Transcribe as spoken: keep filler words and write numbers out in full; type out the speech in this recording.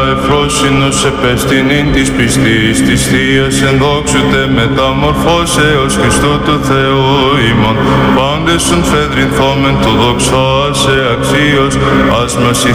Εφρόσινος επέστηνην της πιστής της Θείας ενδόξουτε μεταμορφώσεως Χριστού του Θεού ημών. Πάντες ουν φεδρινθόμεν του δοξά σε αξίως ας μας